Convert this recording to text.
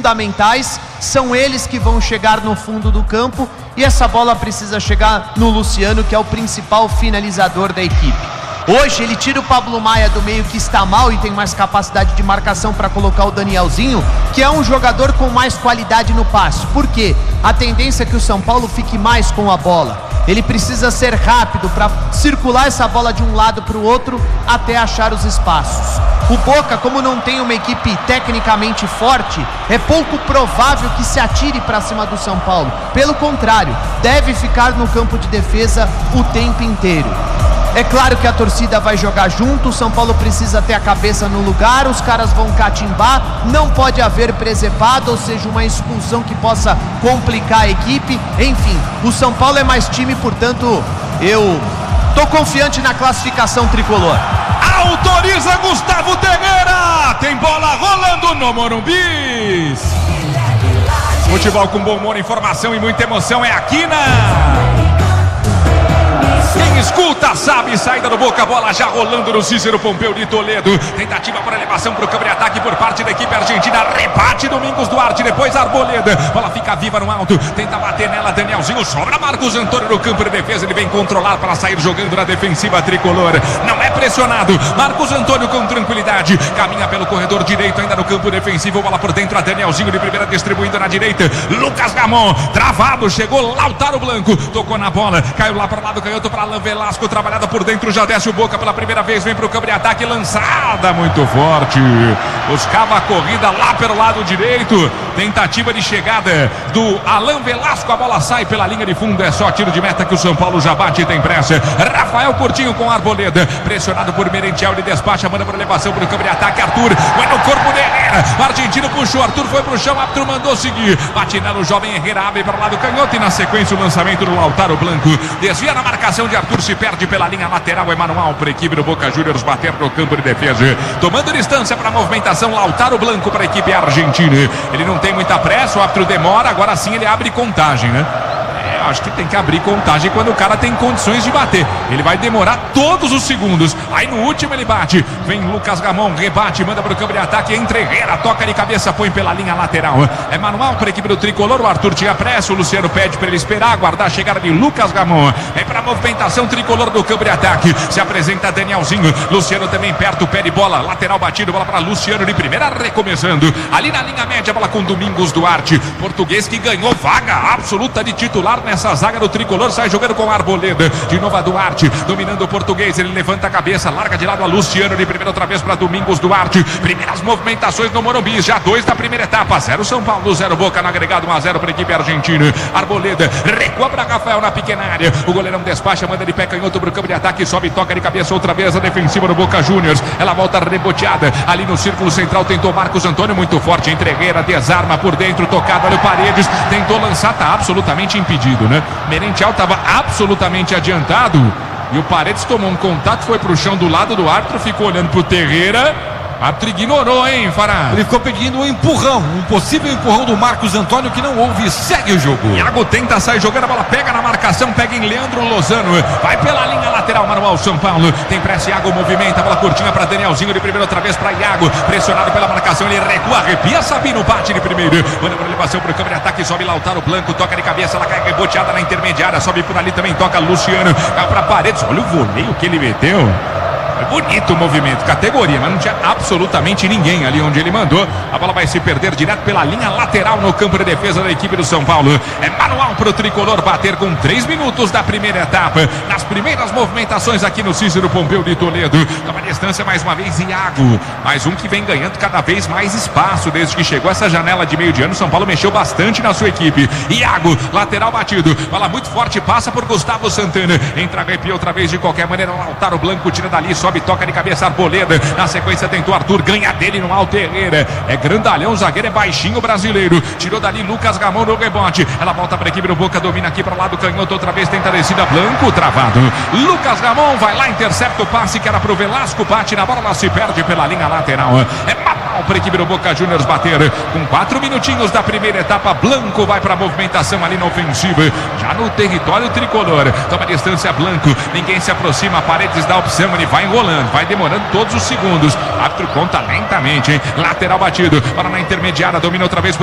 fundamentais, são eles que vão chegar no fundo do campo e essa bola precisa chegar no Luciano, que é o principal finalizador da equipe. Hoje ele tira o Pablo Maia do meio, que está mal e tem mais capacidade de marcação, para colocar o Danielzinho, que é um jogador com mais qualidade no passe. Por quê? A tendência é que o São Paulo fique mais com a bola. Ele precisa ser rápido para circular essa bola de um lado para o outro até achar os espaços. O Boca, como não tem uma equipe tecnicamente forte, é pouco provável que se atire para cima do São Paulo. Pelo contrário, deve ficar no campo de defesa o tempo inteiro. É claro que a torcida vai jogar junto, o São Paulo precisa ter a cabeça no lugar, os caras vão catimbar, não pode haver presepada, ou seja, uma expulsão que possa complicar a equipe. Enfim, o São Paulo é mais time, portanto, eu tô confiante na classificação tricolor. Autoriza Gustavo Terreira, tem bola rolando no Morumbi. Futebol com bom humor, informação e muita emoção é aqui na... Quem escuta sabe, saída do Boca, bola já rolando no Cícero Pompeu de Toledo. Tentativa para elevação para o campo de ataque por parte da equipe argentina. Rebate Domingos Duarte, depois Arboleda. Bola fica viva no alto, tenta bater nela Danielzinho. Sobra Marcos Antônio no campo de defesa. Ele vem controlar para sair jogando na defensiva tricolor. Não é pressionado. Marcos Antônio com tranquilidade. Caminha pelo corredor direito, ainda no campo defensivo. Bola por dentro a Danielzinho de primeira, distribuindo na direita. Lucas Gamon, travado, chegou Lautaro Blanco. Tocou na bola, caiu lá para o lado canhoto para Alain Velasco, trabalhada por dentro, já desce o Boca pela primeira vez, vem para o campo de ataque, lançada muito forte, buscava a corrida lá pelo lado direito, tentativa de chegada do Alain Velasco, a bola sai pela linha de fundo, é só tiro de meta que o São Paulo já bate e tem pressa. Rafael Coutinho com Arboleda, pressionado por Merentiel, ele despacha, manda para elevação para o campo de ataque, Arthur, vai no corpo de Herrera, o argentino puxou, Arthur foi para o chão, Arthur mandou seguir, bate nela o jovem Herrera, abre para o lado canhoto e na sequência o lançamento do Lautaro Blanco, desvia na marcação de Arthur, se perde pela linha lateral, é manual para a equipe do Boca Juniors bater no campo de defesa, tomando distância para a movimentação, Lautaro Blanco para a equipe argentina. Ele não tem muita pressa, o árbitro demora, agora sim ele abre contagem, né? Acho que tem que abrir contagem quando o cara tem condições de bater. Ele vai demorar todos os segundos. Aí no último ele bate. Vem Lucas Gamon, rebate, manda para o campo de ataque. Entre Herrera, toca de cabeça, põe pela linha lateral. É manual para a equipe do tricolor. O Arthur tinha pressa. O Luciano pede para ele esperar, aguardar a chegada de Lucas Gamon. É para a movimentação tricolor do campo de ataque. Se apresenta Danielzinho. Luciano também perto, pede bola. Lateral batido, bola para Luciano de primeira, recomeçando. Ali na linha média, bola com Domingos Duarte. Português que ganhou vaga absoluta de titular nessa zaga do tricolor, sai jogando com Arboleda, de novo a Duarte, dominando o português, ele levanta a cabeça, larga de lado a Luciano, de primeira outra vez para Domingos Duarte, primeiras movimentações no Morumbi, já 2 da primeira etapa, 0 São Paulo, 0 Boca no agregado, 1-0 para a equipe argentina. Arboleda, recua para Rafael na pequena área, o goleirão despacha, manda de pé canhoto para o campo de ataque, sobe, toca de cabeça outra vez a defensiva do Boca Juniors, ela volta reboteada, ali no círculo central tentou Marcos Antônio, muito forte, entre Herrera, desarma por dentro, tocado, olha o Paredes, tentou lançar, tá absolutamente impedido, né? Merentiel estava absolutamente adiantado e o Paredes tomou um contato, foi pro chão do lado do árbitro, ficou olhando pro Terreira. O árbitro ignorou, hein, Fará? Ele ficou pedindo um empurrão, um possível empurrão do Marcos Antônio, que não houve, segue o jogo. Iago tenta sair jogando, a bola pega na marcação, pega em Leandro Lozano, vai pela linha lateral, manual São Paulo, tem pressa, Iago movimenta, a bola curtinha para Danielzinho, de primeira outra vez para Iago, pressionado pela marcação, ele recua, arrepia, Sabino bate de primeiro, manda para elevação para o campo de ataque, sobe Lautaro Blanco, toca de cabeça, ela cai reboteada na intermediária, sobe por ali também, toca Luciano, cai para Paredes, olha o voleio que ele meteu. Bonito o movimento, categoria, mas não tinha absolutamente ninguém ali onde ele mandou. A bola vai se perder direto pela linha lateral no campo de defesa da equipe do São Paulo. É manual para o tricolor bater com 3 minutos da primeira etapa. Nas primeiras movimentações aqui no Cícero Pompeu de Toledo. Toma distância mais uma vez Iago. Mais um que vem ganhando cada vez mais espaço desde que chegou essa janela de meio de ano. São Paulo mexeu bastante na sua equipe. Iago, lateral batido. Bola muito forte, passa por Gustavo Santana. Entra, arrepia outra vez de qualquer maneira. Lautaro Blanco tira dali, sobe, toca de cabeça Arboleda, na sequência tentou Arthur, ganha dele no alto Herrera, é grandalhão, o zagueiro é baixinho brasileiro, tirou dali Lucas Gamon no rebote, ela volta para a equipe do Boca, domina aqui para o lado canhoto, outra vez tenta a descida, Blanco travado, Lucas Gamon vai lá, intercepta o passe que era pro Velasco, bate na bola, ela se perde pela linha lateral, é manual para a equipe do Boca Juniors bater, com 4 minutinhos da primeira etapa, Blanco vai para a movimentação ali na ofensiva, já no território tricolor, toma distância Blanco, ninguém se aproxima, Paredes dá opção, ele vai enrolando, vai demorando todos os segundos. Árbitro conta lentamente, hein? Lateral batido, para na intermediária, domina outra vez